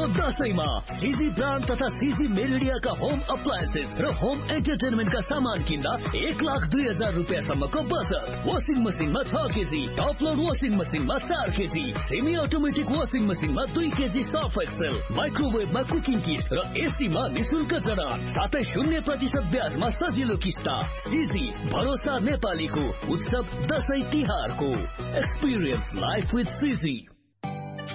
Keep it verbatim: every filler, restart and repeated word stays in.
यो दशैंमा सिजी ब्रान्ड तथा सिजी मेलोडियाका home appliances र होम एन्टरटेनमेन्टका सामान किन्दा एक लाख दुई हजार रुपियाँसम्मको बचत। वासिङ मसिनमा छ केजी, टप लोड वासिङ मसिनमा चार केजी, सेमी अटोमेटिक वासिङ मसिनमा दुई केजी सर्फ एक्सेल, माइक्रोवेभमा कुकिङ किट र एसीमा निशुल्क जडान, साथै शून्य प्रतिशत ब्याजमा सजिलो किस्ता। सिजी भरोसा नेपालीको उत्सव दशैं तिहारको। Experience life with CG.